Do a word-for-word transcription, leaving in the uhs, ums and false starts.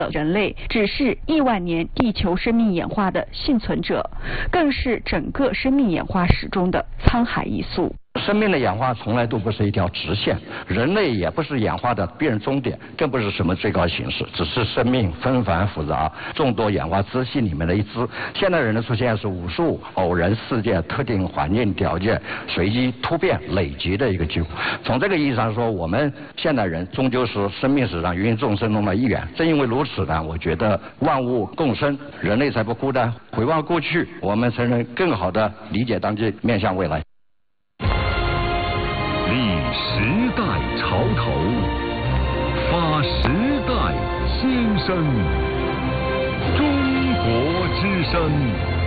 人类只是亿万年地球生命演化的幸存者，更是整个生命演化史中的沧海一粟。 生命的演化从来都不是一条直线，人类也不是演化的必然终点，更不是什么最高形式，只是生命纷繁复杂、众多演化支系里面的一支。现代人的出现是无数偶然事件、特定环境条件随机突变累积的一个结果。从这个意义上说，我们现代人终究是生命史上芸芸众生中的一员。正因为如此呢，我觉得万物共生，人类才不孤单。回望过去，我们才能更好地理解当今，面向未来。 立时代潮头，发时代先声，中国之声。